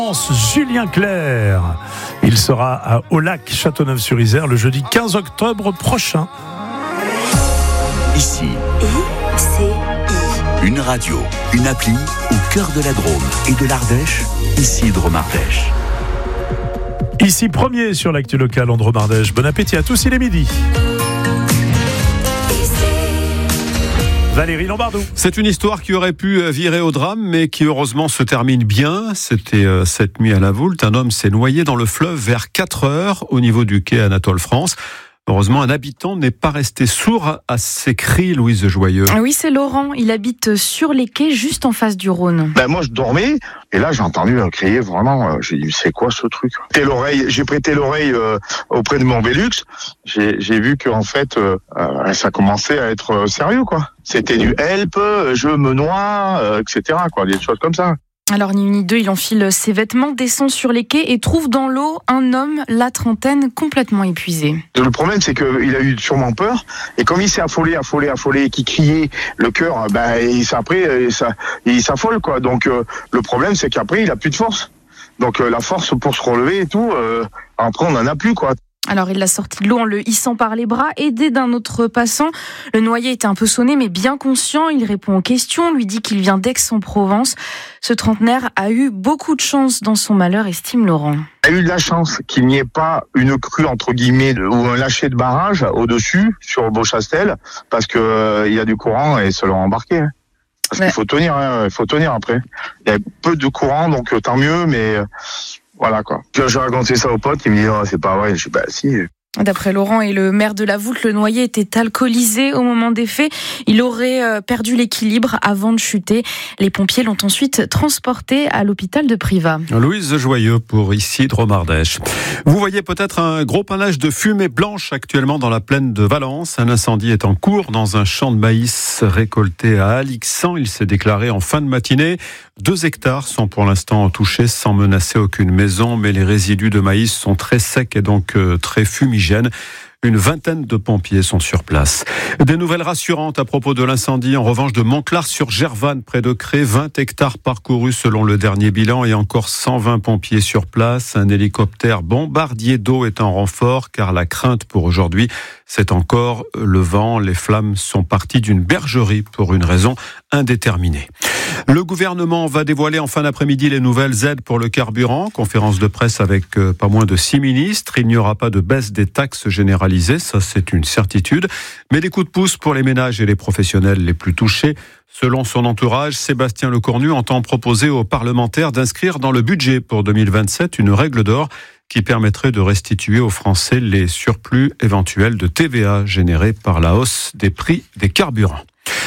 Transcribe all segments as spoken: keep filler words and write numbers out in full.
Julien Clerc, il sera à Aulac, Châteauneuf-sur-Isère le jeudi quinze octobre prochain. Ici, I C I. une radio, une appli au cœur de la Drôme et de l'Ardèche, ici Drôme Ardèche. Ici premier sur l'actu locale en Drôme Ardèche. Bon appétit à tous, il est midi. Valérie Lombardou. C'est une histoire qui aurait pu virer au drame, mais qui heureusement se termine bien. C'était euh, cette nuit à la Voulte. Un homme s'est noyé dans le fleuve vers quatre heures au niveau du quai Anatole France. Heureusement, un habitant n'est pas resté sourd à ces cris, Louise Joyeux. Oui, c'est Laurent. Il habite sur les quais, juste en face du Rhône. Ben moi, je dormais, et là, j'ai entendu crier vraiment. Euh, j'ai dit, c'est quoi ce truc ? J'ai l'oreille, j'ai prêté l'oreille euh, auprès de mon Velux. J'ai, j'ai vu qu'en fait, euh, euh, ça commençait à être euh, sérieux, quoi. C'était du help, je me noie, euh, et cetera, quoi, des choses comme ça. Alors, ni une ni deux, il enfile ses vêtements, descend sur les quais et trouve dans l'eau un homme, la trentaine, complètement épuisé. Le problème, c'est qu'il a eu sûrement peur, et comme il s'est affolé, affolé, affolé, et qu'il criait, le cœur, ben, il, après, ça, il s'affole, quoi. Donc, euh, le problème, c'est qu'après, il a plus de force. Donc, euh, la force pour se relever et tout, euh, après, on en a plus, quoi. Alors, il l'a sorti de l'eau en le hissant par les bras, aidé d'un autre passant. Le noyé était un peu sonné, mais bien conscient. Il répond aux questions, lui dit qu'il vient d'Aix-en-Provence. Ce trentenaire a eu beaucoup de chance dans son malheur, estime Laurent. Il a eu de la chance qu'il n'y ait pas une crue, entre guillemets, ou un lâcher de barrage au-dessus, sur Beauchastel, parce que euh, il y a du courant et ça l'a embarqué. Hein. Parce ouais. qu'il faut tenir, hein, il faut tenir après. Il y a peu de courant, donc tant mieux, mais... Euh, Voilà, quoi. Puis j'ai raconté ça au pote, il me dit, oh, c'est pas vrai. Je dis, bah, si. D'après Laurent et le maire de la Voulte, le noyé était alcoolisé au moment des faits. Il aurait perdu l'équilibre avant de chuter. Les pompiers l'ont ensuite transporté à l'hôpital de Privas. Louise Joyeux pour ici Drôme Ardèche. Vous voyez peut-être un gros panache de fumée blanche actuellement dans la plaine de Valence. Un incendie est en cours dans un champ de maïs récolté à Alixan. Il s'est déclaré en fin de matinée. Deux hectares sont pour l'instant touchés sans menacer aucune maison, mais les résidus de maïs sont très secs et donc très fumigènes. Une vingtaine de pompiers sont sur place. Des nouvelles rassurantes à propos de l'incendie, en revanche, de Montclar-sur-Gervanne, près de Cré. vingt hectares parcourus selon le dernier bilan et encore cent vingt pompiers sur place. Un hélicoptère bombardier d'eau est en renfort, car la crainte pour aujourd'hui, c'est encore le vent. Les flammes sont parties d'une bergerie pour une raison indéterminée. Le gouvernement va dévoiler en fin d'après-midi les nouvelles aides pour le carburant. Conférence de presse avec pas moins de six ministres. Il n'y aura pas de baisse des taxes généralisées, ça c'est une certitude. Mais des coups de pouce pour les ménages et les professionnels les plus touchés. Selon son entourage, Sébastien Lecornu entend proposer aux parlementaires d'inscrire dans le budget pour deux mille vingt-sept une règle d'or qui permettrait de restituer aux Français les surplus éventuels de T V A générés par la hausse des prix des carburants.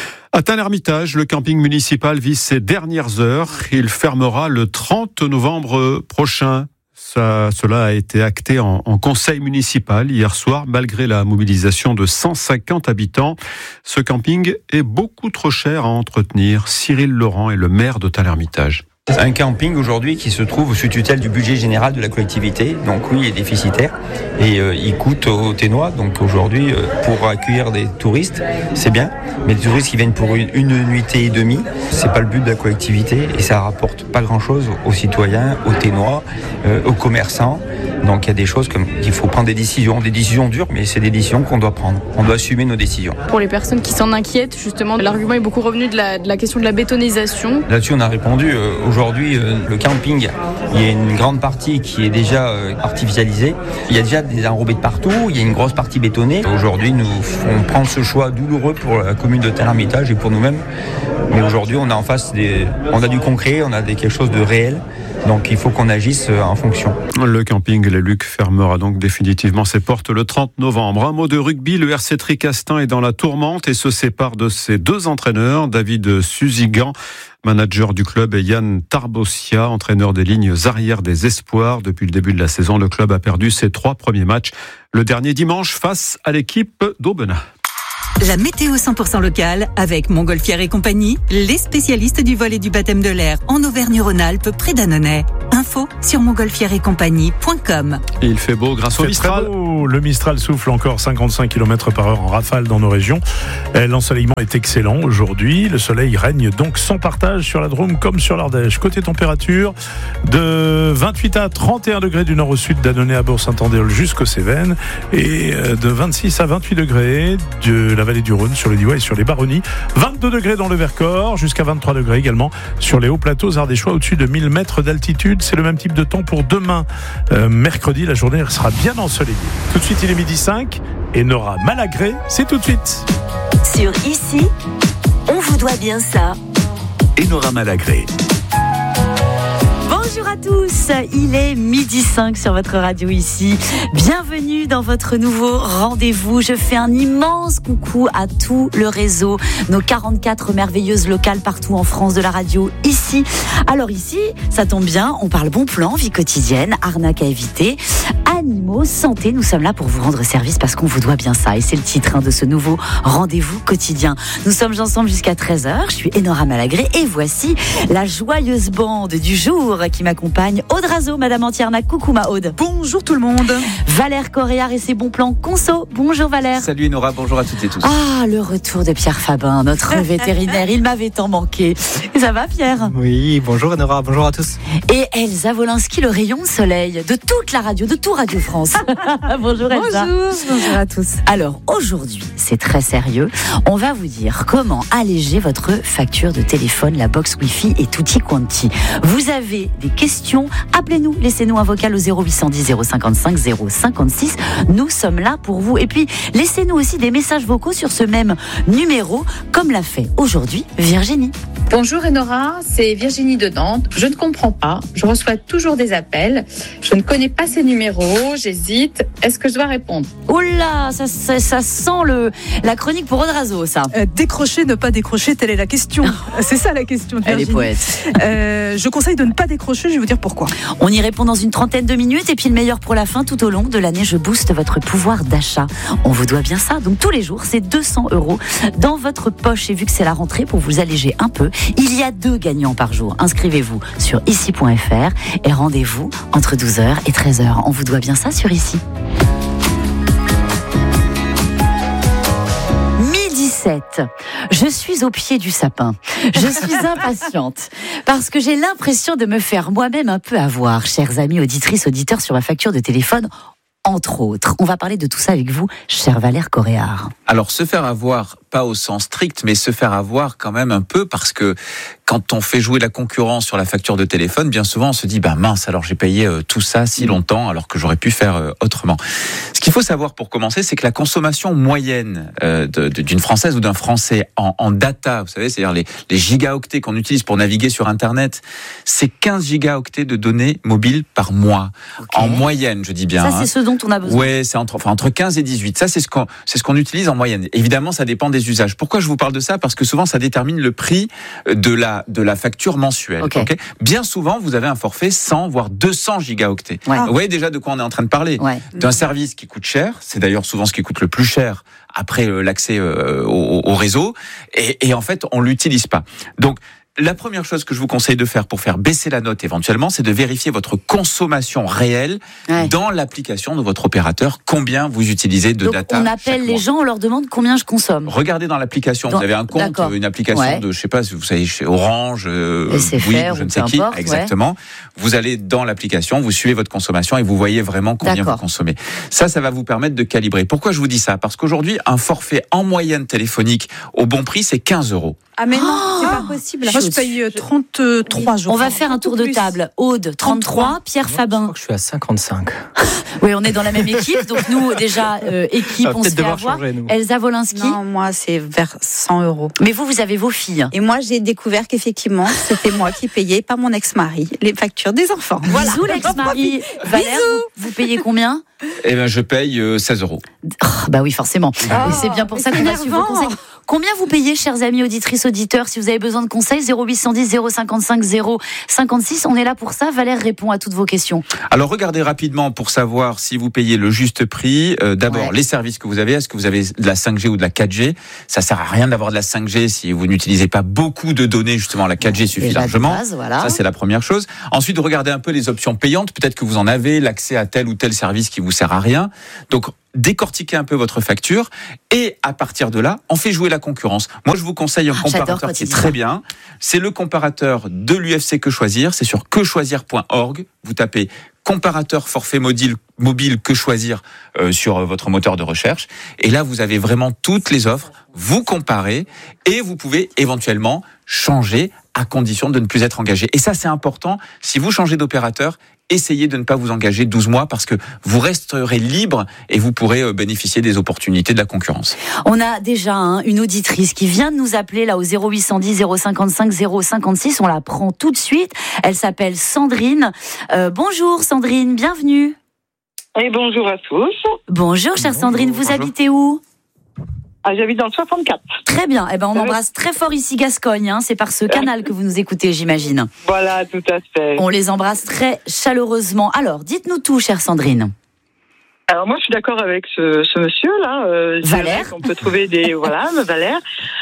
À Tain-l'Hermitage, le camping municipal vit ses dernières heures. Il fermera le trente novembre prochain. Ça, cela a été acté en, en conseil municipal hier soir, malgré la mobilisation de cent cinquante habitants. Ce camping est beaucoup trop cher à entretenir. Cyril Laurent est le maire de Tain-l'Hermitage. Un camping aujourd'hui qui se trouve sous tutelle du budget général de la collectivité, donc oui, il est déficitaire et euh, il coûte aux Thénois. Donc aujourd'hui, euh, pour accueillir des touristes, c'est bien, mais les touristes qui viennent pour une, une nuitée et demie, c'est pas le but de la collectivité et ça rapporte pas grand-chose aux citoyens, aux Thénois, euh, aux commerçants. Donc il y a des choses comme qu'il faut prendre des décisions, des décisions dures, mais c'est des décisions qu'on doit prendre. On doit assumer nos décisions. Pour les personnes qui s'en inquiètent, justement, l'argument est beaucoup revenu de la, de la question de la bétonisation. Là-dessus, on a répondu. Euh, Aujourd'hui, euh, le camping, il y a une grande partie qui est déjà euh, artificialisée. Il y a déjà des enrobés de partout. Il y a une grosse partie bétonnée. Aujourd'hui, nous on prend ce choix douloureux pour la commune de Tain-l'Hermitage et pour nous-mêmes. Mais aujourd'hui, on a en face des, on a du concret, on a des, quelque chose de réel. Donc il faut qu'on agisse en fonction. Le camping Les Lucs fermera donc définitivement ses portes le trente novembre. Un mot de rugby, le R C Tricastin est dans la tourmente et se sépare de ses deux entraîneurs, David Suzigan, manager du club, et Yann Tarbossia, entraîneur des lignes arrières des Espoirs. Depuis le début de la saison, le club a perdu ses trois premiers matchs. Le dernier dimanche face à l'équipe d'Aubenas. La météo cent pour cent locale avec Montgolfière et compagnie, les spécialistes du vol et du baptême de l'air en Auvergne-Rhône-Alpes près d'Annonay. Info sur montgolfière et compagnie point com. Et il fait beau grâce au Mistral. Beau. Le Mistral souffle encore cinquante-cinq kilomètres par heure en rafale dans nos régions. L'ensoleillement est excellent aujourd'hui. Le soleil règne donc sans partage sur la Drôme comme sur l'Ardèche. Côté température, de vingt-huit à trente et un degrés du nord au sud d'Annonay à Bourg-Saint-Andéol jusqu'aux Cévennes et de vingt-six à vingt-huit degrés de la vallée du Rhône sur les Diois et sur les Baronnies. vingt-deux degrés dans le Vercors, jusqu'à vingt-trois degrés également sur les hauts plateaux ardéchois au-dessus de mille mètres d'altitude. C'est le même type de temps pour demain. Euh, mercredi, la journée sera bien ensoleillée. Tout de suite, il est midi cinq et Nora Malagré, c'est tout de suite. Sur Ici, on vous doit bien ça. Enora Malagré. Bonjour à tous, il est midi cinq sur votre radio Ici. Bienvenue dans votre nouveau rendez-vous. Je fais un immense coucou à tout le réseau, nos quarante-quatre merveilleuses locales partout en France de la radio Ici. Alors ici, ça tombe bien, on parle bon plan, vie quotidienne, arnaque à éviter, animaux, santé. Nous sommes là pour vous rendre service parce qu'on vous doit bien ça. Et c'est le titre hein, de ce nouveau rendez-vous quotidien. Nous sommes ensemble jusqu'à treize heures. Je suis Enora Malagré et voici la joyeuse bande du jour qui m'accompagne. Aude Razo, Madame Antiernac. Coucou ma Aude. Bonjour tout le monde. Valère Coréard et ses bons plans conso. Bonjour Valère. Salut Nora, bonjour à toutes et tous. Ah, le retour de Pierre Fabin, notre vétérinaire. Il m'avait tant manqué. Et ça va Pierre? Oui, bonjour Nora, bonjour à tous. Et Elsa Wolinski, le rayon de soleil de toute la radio, de tout Radio France. Bonjour Elsa. Bonjour, bonjour à tous. Alors aujourd'hui, c'est très sérieux. On va vous dire comment alléger votre facture de téléphone, la box Wi-Fi et tutti quanti. Vous avez des questions, appelez-nous, laissez-nous un vocal au zéro huit cent dix zéro cinquante-cinq zéro cinquante-six. Nous sommes là pour vous. Et puis, laissez-nous aussi des messages vocaux sur ce même numéro, comme l'a fait aujourd'hui Virginie. Bonjour Enora, c'est Virginie de Nantes. Je ne comprends pas, je reçois toujours des appels. Je ne connais pas ces numéros, j'hésite. Est-ce que je dois répondre? Oula, ça, ça, ça sent le, la chronique pour Aude Razo, ça. Euh, décrocher, ne pas décrocher, telle est la question. C'est ça la question de Virginie. Elle est poète. Euh, je conseille de ne pas décrocher, je vais vous dire pourquoi. On y répond dans une trentaine de minutes et puis le meilleur pour la fin, tout au long de l'année, je booste votre pouvoir d'achat. On vous doit bien ça, donc tous les jours, c'est deux cents euros dans votre poche. Et vu que c'est la rentrée, pour vous alléger un peu, il y a deux gagnants par jour. Inscrivez-vous sur ici point f r et rendez-vous entre douze heures et treize heures. On vous doit bien ça sur Ici. dix-sept. Je suis au pied du sapin. Je suis impatiente parce que j'ai l'impression de me faire moi-même un peu avoir, chers amis auditrices, auditeurs, sur ma facture de téléphone. Entre autres, on va parler de tout ça avec vous, cher Valère Coréard. Alors, se faire avoir, pas au sens strict, mais se faire avoir quand même un peu, parce que quand on fait jouer la concurrence sur la facture de téléphone, bien souvent on se dit, ben mince, alors j'ai payé euh, tout ça si longtemps, alors que j'aurais pu faire euh, autrement. Ce qu'il faut savoir pour commencer, c'est que la consommation moyenne euh, de, de, d'une Française ou d'un Français en, en data, vous savez, c'est-à-dire les, les gigaoctets qu'on utilise pour naviguer sur Internet, c'est quinze gigaoctets de données mobiles par mois. Okay. En moyenne, je dis bien. Ça, c'est hein. ce dont on a besoin. Ouais, c'est entre, enfin, entre quinze et dix-huit. Ça, c'est ce qu'on, c'est ce qu'on utilise en moyenne. Évidemment, ça dépend des usages. Pourquoi je vous parle de ça? Parce que souvent, ça détermine le prix de la, de la facture mensuelle. Okay. Okay. Bien souvent, vous avez un forfait cent, voire deux cents gigaoctets. Ouais. Vous voyez déjà de quoi on est en train de parler. Ouais. D'un service qui coûte cher. C'est d'ailleurs souvent ce qui coûte le plus cher après euh, l'accès euh, au, au réseau. Et, et en fait, on l'utilise pas. Donc, la première chose que je vous conseille de faire pour faire baisser la note éventuellement, c'est de vérifier votre consommation réelle ouais. dans l'application de votre opérateur, combien vous utilisez de Donc data. On appelle les gens, on leur demande combien je consomme. Regardez dans l'application, dans... vous avez un compte, D'accord. une application ouais. de, je sais pas, vous savez, chez Orange, euh, oui, je ne sais qui, importe, exactement. Ouais. Vous allez dans l'application, vous suivez votre consommation et vous voyez vraiment combien D'accord. vous consommez. Ça, ça va vous permettre de calibrer. Pourquoi je vous dis ça? Parce qu'aujourd'hui, un forfait en moyenne téléphonique au bon prix, c'est quinze euros. Ah mais non, oh c'est pas possible. Moi je paye trente-trois jours. On va faire un tour de table. Aude, trente-trois, Pierre Fabin. Je crois que je suis à cinquante-cinq. Oui, on est dans la même équipe, donc nous déjà euh, équipe, on se fait avoir. Changer, Elsa Wolinski. Non, moi c'est vers cent euros. Mais vous, vous avez vos filles. Et moi j'ai découvert qu'effectivement c'était moi qui payais, pas mon ex-mari, les factures des enfants. Voilà. Bisous l'ex-mari. Valère, vous, vous payez combien? Eh ben je paye euh, seize euros. Oh, bah oui, forcément. Oh, et c'est bien pour ça qu'on a su vos conseils. Combien vous payez, chers amis auditrices, auditeurs, si vous avez besoin de conseils? Zéro huit cent dix, zéro cinquante-cinq, zéro cinquante-six. On est là pour ça. Valère répond à toutes vos questions. Alors, regardez rapidement pour savoir si vous payez le juste prix. Euh, d'abord, ouais. les services que vous avez. Est-ce que vous avez de la cinq G ou de la quatre G? Ça sert à rien d'avoir de la cinq G si vous n'utilisez pas beaucoup de données. Justement, la quatre G suffit Déjà largement. Base, voilà. Ça, c'est la première chose. Ensuite, regardez un peu les options payantes. Peut-être que vous en avez l'accès à tel ou tel service qui vous sert à rien. Donc, décortiquez un peu votre facture et à partir de là, on fait jouer la concurrence. Moi, je vous conseille un ah, comparateur qui est très bien. C'est le comparateur de l'U F C Que Choisir. C'est sur que choisir point org. Vous tapez comparateur forfait mobile, mobile Que Choisir euh, sur votre moteur de recherche. Et là, vous avez vraiment toutes les offres. Vous comparez et vous pouvez éventuellement changer à condition de ne plus être engagé. Et ça, c'est important. Si vous changez d'opérateur, essayez de ne pas vous engager douze mois parce que vous resterez libre et vous pourrez bénéficier des opportunités de la concurrence. On a déjà hein, une auditrice qui vient de nous appeler là au zéro huit cent dix, zéro cinquante-cinq, zéro cinquante-six. On la prend tout de suite. Elle s'appelle Sandrine. Euh, bonjour Sandrine, bienvenue. Et bonjour à tous. Bonjour chère bonjour, Sandrine, vous bonjour. habitez où? Ah, j'habite dans le soixante-quatre. Très bien. Eh ben, on embrasse très fort ici Gascogne. Hein. C'est par ce canal que vous nous écoutez, j'imagine. Voilà, tout à fait. On les embrasse très chaleureusement. Alors, dites-nous tout, chère Sandrine. Alors, moi, je suis d'accord avec ce, ce monsieur-là. Euh, Valère. On peut trouver des, voilà, Valère.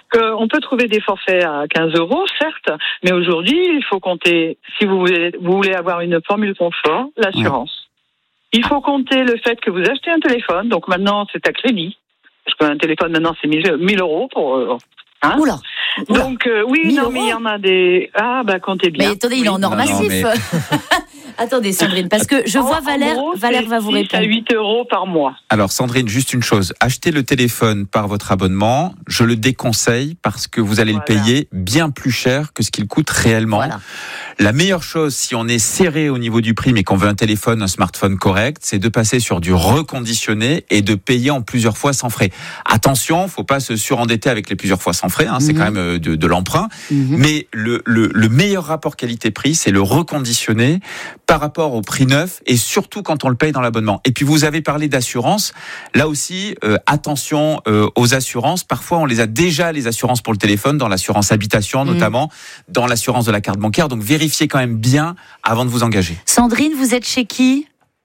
On peut trouver des forfaits à quinze euros, certes. Mais aujourd'hui, il faut compter, si vous voulez, vous voulez avoir une formule confort, l'assurance. Ouais. Il faut compter le fait que vous achetez un téléphone. Donc maintenant, c'est à crédit. Parce qu'un téléphone, maintenant, c'est mille euros pour... Euh, hein Oula, Oula Donc, euh, oui, non, euros. Mais il y en a des... Ah, bah, comptez bien. Mais attendez, oui. il est en or massif. Non, mais... Attendez, Sandrine, parce que je vois Valère, gros, Valère va vous répondre. six à huit euros par mois. Alors, Sandrine, juste une chose. Achetez le téléphone par votre abonnement. Je le déconseille parce que vous allez voilà. le payer bien plus cher que ce qu'il coûte réellement. Voilà. La meilleure chose, si on est serré au niveau du prix, mais qu'on veut un téléphone, un smartphone correct, c'est de passer sur du reconditionné et de payer en plusieurs fois sans frais. Attention, faut pas se surendetter avec les plusieurs fois sans frais, hein, mmh. c'est quand même de, de l'emprunt. Mmh. Mais le, le, le meilleur rapport qualité-prix, c'est le reconditionné par rapport au prix neuf et surtout quand on le paye dans l'abonnement. Et puis vous avez parlé d'assurance. Là aussi, euh, attention euh, aux assurances. Parfois, on les a déjà, les assurances pour le téléphone, dans l'assurance habitation mmh. notamment, dans l'assurance de la carte bancaire. Donc vérifiez quand même bien avant de vous engager. Sandrine, vous êtes chez qui?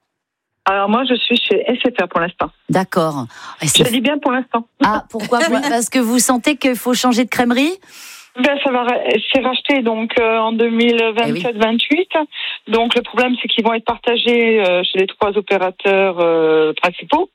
Alors moi, je suis chez S F R pour l'instant. D'accord. Je dis bien pour l'instant. Ah, pourquoi? Parce que vous sentez qu'il faut changer de crèmerie? Ben, ça va, c'est racheté donc euh, en deux mille vingt-sept vingt-huit. Eh oui. Donc le problème, c'est qu'ils vont être partagés euh, chez les trois opérateurs euh, principaux.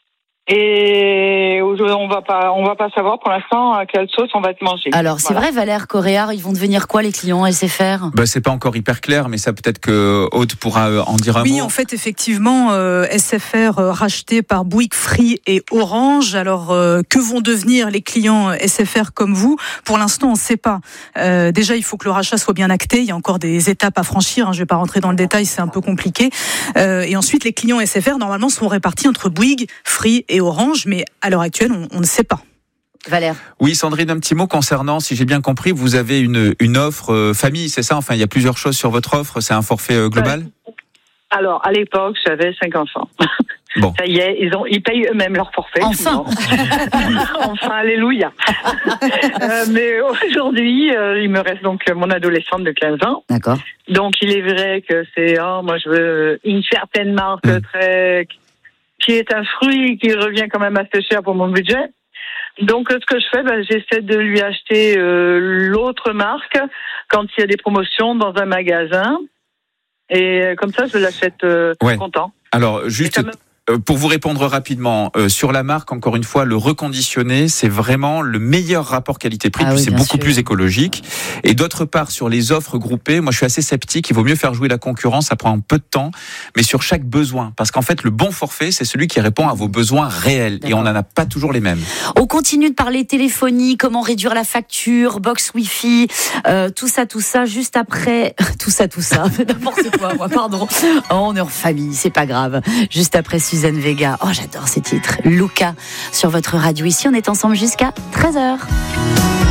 Et on va pas, on va pas savoir pour l'instant à quelle sauce on va être mangé. Alors c'est voilà. vrai, Valère Coréard, ils vont devenir quoi les clients S F R? Bah c'est pas encore hyper clair, mais ça peut-être que Aude pourra en dire un oui, mot. Oui, en fait, effectivement, euh, S F R euh, racheté par Bouygues, Free et Orange. Alors euh, que vont devenir les clients S F R comme vous? Pour l'instant, on ne sait pas. Euh, déjà, il faut que le rachat soit bien acté. Il y a encore des étapes à franchir. Hein. Je ne vais pas rentrer dans le détail, c'est un peu compliqué. Euh, et ensuite, les clients S F R normalement sont répartis entre Bouygues, Free et Orange, mais à l'heure actuelle, on, on ne sait pas. Valère. Oui, Sandrine, un petit mot concernant, si j'ai bien compris, vous avez une, une offre euh, famille, c'est ça? Enfin, il y a plusieurs choses sur votre offre, c'est un forfait euh, global? ouais. Alors, à l'époque, j'avais cinq enfants. Bon. Ça y est, ils, ont, ils payent eux-mêmes leur forfait. Enfin Enfin, alléluia. euh, mais aujourd'hui, euh, il me reste donc mon adolescente de quinze ans. D'accord. Donc, il est vrai que c'est, oh, moi, je veux une certaine marque mmh. très... qui est un fruit qui revient quand même assez cher pour mon budget. Donc, ce que je fais, ben, j'essaie de lui acheter euh, l'autre marque quand il y a des promotions dans un magasin. Et comme ça, je l'achète euh, ouais. content. Alors, juste... Pour vous répondre rapidement, euh, sur la marque, encore une fois, le reconditionné, c'est vraiment le meilleur rapport qualité-prix, ah puis oui, c'est beaucoup sûr. plus écologique. Et d'autre part, sur les offres groupées, moi je suis assez sceptique, il vaut mieux faire jouer la concurrence, ça prend un peu de temps, mais sur chaque besoin. Parce qu'en fait, le bon forfait, c'est celui qui répond à vos besoins réels. D'accord. Et on n'en a pas toujours les mêmes. On continue de parler téléphonie, comment réduire la facture, box Wi-Fi, euh, tout ça, tout ça, juste après... tout ça, tout ça, n'importe quoi, moi, pardon. Oh, on est en famille, c'est pas grave. Juste après Suzanne Vega. Oh, j'adore ces titres. Luca sur votre radio. Ici, on est ensemble jusqu'à treize heures.